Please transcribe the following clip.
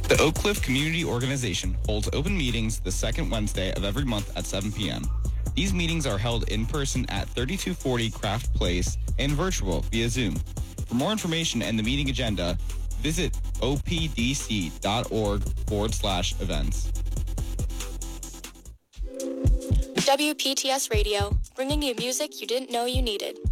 The Oak Cliff Community Organization holds open meetings the second Wednesday of every month at 7 p.m. These meetings are held in person at 3240 Craft Place and virtual via Zoom. For more information and the meeting agenda, visit opdc.org/events. WPTS Radio, bringing you music you didn't know you needed.